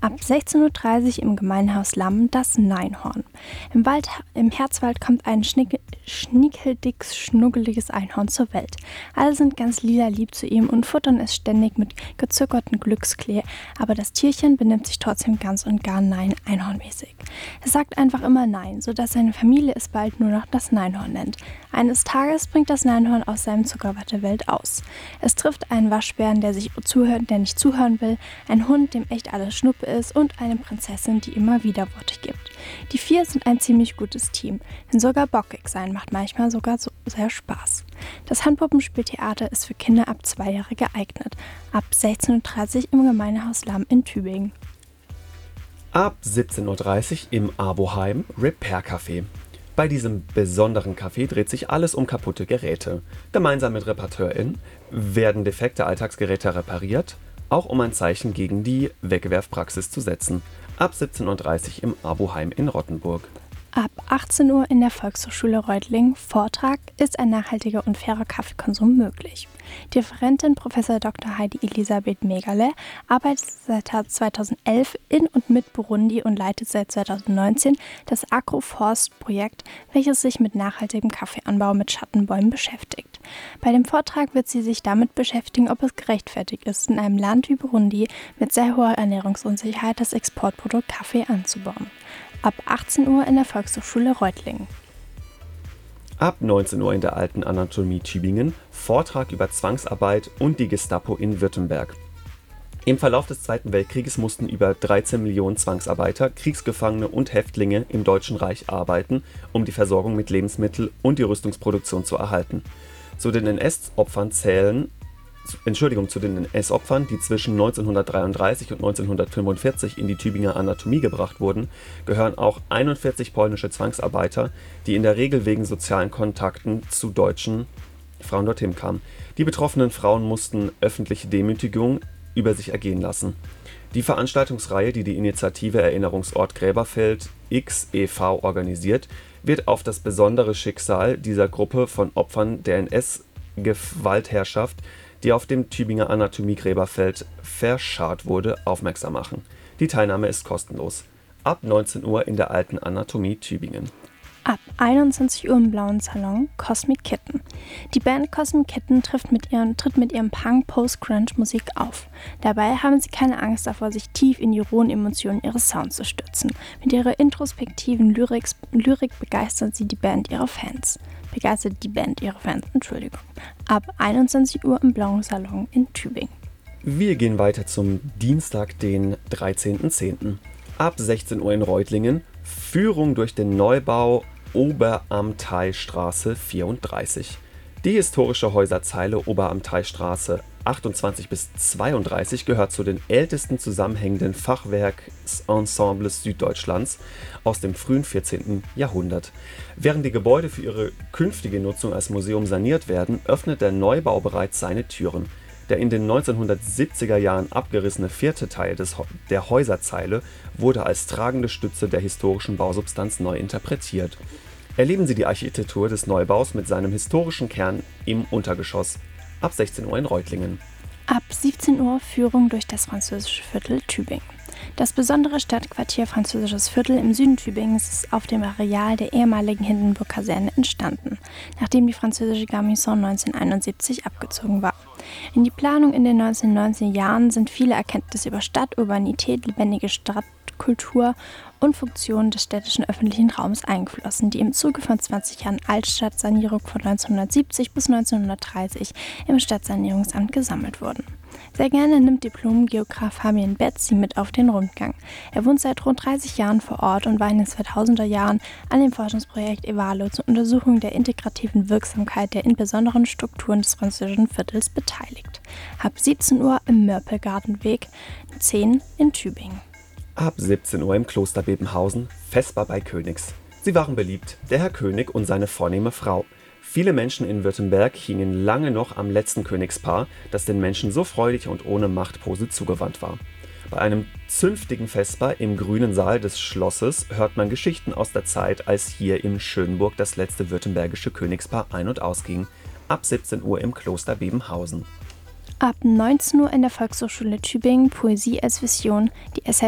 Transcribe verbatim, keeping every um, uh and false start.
Ab sechzehn Uhr dreißig im Gemeindehaus Lamm das Neinhorn. Im, Wald, im Herzwald kommt ein schnick, schnickeldickes, schnuggeliges Einhorn zur Welt. Alle sind ganz lila lieb zu ihm und futtern es ständig mit gezuckerten Glücksklee, aber das Tierchen benimmt sich trotzdem ganz und gar Nein-Einhornmäßig. Es sagt einfach immer Nein, sodass seine Familie es bald nur noch das Neinhorn nennt. Eines Tages bringt das Neinhorn aus seinem Zuckerwattewelt aus. Es trifft einen Waschbären, der sich zuhört, der nicht zuhören will, einen Hund, dem echt alles Schnuppe ist und eine Prinzessin, die immer Widerworte gibt. Die vier sind ein ziemlich gutes Team, denn sogar bockig sein macht manchmal sogar so sehr Spaß. Das Handpuppenspieltheater ist für Kinder ab zwei Jahre geeignet. Ab sechzehn Uhr dreißig im Gemeindehaus Lamm in Tübingen. Ab siebzehn Uhr dreißig im Aboheim Repair Café. Bei diesem besonderen Café dreht sich alles um kaputte Geräte. Gemeinsam mit RepateurInnen werden defekte Alltagsgeräte repariert, auch um ein Zeichen gegen die Wegwerfpraxis zu setzen. Ab siebzehn Uhr dreißig im Aboheim in Rottenburg. Ab achtzehn Uhr in der Volkshochschule Reutlingen Vortrag: Ist ein nachhaltiger und fairer Kaffeekonsum möglich? Die Referentin Prof Doktor Heidi Elisabeth Megale arbeitet seit zweitausendelf in und mit Burundi und leitet seit zweitausendneunzehn das Agroforst-Projekt, welches sich mit nachhaltigem Kaffeeanbau mit Schattenbäumen beschäftigt. Bei dem Vortrag wird sie sich damit beschäftigen, ob es gerechtfertigt ist, in einem Land wie Burundi mit sehr hoher Ernährungsunsicherheit das Exportprodukt Kaffee anzubauen. Ab achtzehn Uhr in der Volkshochschule Reutlingen. Ab neunzehn Uhr in der Alten Anatomie Tübingen Vortrag über Zwangsarbeit und die Gestapo in Württemberg. Im Verlauf des Zweiten Weltkrieges mussten über dreizehn Millionen Zwangsarbeiter, Kriegsgefangene und Häftlinge im Deutschen Reich arbeiten, um die Versorgung mit Lebensmitteln und die Rüstungsproduktion zu erhalten. Zu den N S-Opfern zählen Entschuldigung, zu den N S-Opfern, die zwischen neunzehnhundertdreiunddreißig und neunzehnhundertfünfundvierzig in die Tübinger Anatomie gebracht wurden, gehören auch einundvierzig polnische Zwangsarbeiter, die in der Regel wegen sozialen Kontakten zu deutschen Frauen dorthin kamen. Die betroffenen Frauen mussten öffentliche Demütigung über sich ergehen lassen. Die Veranstaltungsreihe, die die Initiative Erinnerungsort Gräberfeld X e V organisiert, wird auf das besondere Schicksal dieser Gruppe von Opfern der N S-Gewaltherrschaft, die auf dem Tübinger Anatomie-Gräberfeld verscharrt wurde, aufmerksam machen. Die Teilnahme ist kostenlos. Ab neunzehn Uhr in der Alten Anatomie Tübingen. Ab einundzwanzig Uhr im Blauen Salon Cosmic Kitten. Die Band Cosmic Kitten trifft mit ihren, tritt mit ihrem Punk-Post-Grunge-Musik auf. Dabei haben sie keine Angst davor, sich tief in die rohen Emotionen ihres Sounds zu stürzen. Mit ihrer introspektiven Lyrik, Lyrik begeistert sie die Band ihrer Fans. Begeistert die Band ihre Fans, Entschuldigung. Ab einundzwanzig Uhr im Blauen Salon in Tübingen. Wir gehen weiter zum Dienstag, den dreizehnten zehnten Ab sechzehn Uhr in Reutlingen Führung durch den Neubau Oberamteistraße vierunddreißig. Die historische Häuserzeile Oberamteistraße achtundzwanzig bis zweiunddreißig gehört zu den ältesten zusammenhängenden Fachwerkensembles Süddeutschlands aus dem frühen vierzehnten Jahrhundert. Während die Gebäude für ihre künftige Nutzung als Museum saniert werden, öffnet der Neubau bereits seine Türen. Der in den neunzehnhundertsiebziger Jahren abgerissene vierte Teil des, der Häuserzeile wurde als tragende Stütze der historischen Bausubstanz neu interpretiert. Erleben Sie die Architektur des Neubaus mit seinem historischen Kern im Untergeschoss. Ab sechzehn Uhr in Reutlingen. Ab siebzehn Uhr Führung durch das französische Viertel Tübingen. Das besondere Stadtquartier Französisches Viertel im Süden Tübingens ist auf dem Areal der ehemaligen Hindenburg-Kaserne entstanden, nachdem die französische Garnison neunzehnhunderteinundsiebzig abgezogen war. In die Planung in den neunzehnhundertneunziger Jahren sind viele Erkenntnisse über Stadt, Urbanität, lebendige Stadtkultur und Funktionen des städtischen öffentlichen Raums eingeflossen, die im Zuge von zwanzig Jahren Altstadtsanierung von neunzehnhundertsiebzig bis neunzehnhundertdreißig im Stadtsanierungsamt gesammelt wurden. Sehr gerne nimmt Diplom-Geograf Fabian Betz sie mit auf den Rundgang. Er wohnt seit rund dreißig Jahren vor Ort und war in den zweitausender Jahren an dem Forschungsprojekt EVALO zur Untersuchung der integrativen Wirksamkeit der in besonderen Strukturen des französischen Viertels beteiligt. Ab siebzehn Uhr im Mörpelgartenweg zehn in Tübingen. Ab siebzehn Uhr im Kloster Bebenhausen Vesper bei Königs. Sie waren beliebt, der Herr König und seine vornehme Frau. Viele Menschen in Württemberg hingen lange noch am letzten Königspaar, das den Menschen so freudig und ohne Machtpose zugewandt war. Bei einem zünftigen Vesper im grünen Saal des Schlosses hört man Geschichten aus der Zeit, als hier in Schönburg das letzte württembergische Königspaar ein- und ausging. Ab siebzehn Uhr im Kloster Bebenhausen. Ab neunzehn Uhr in der Volkshochschule Tübingen Poesie als Vision, die S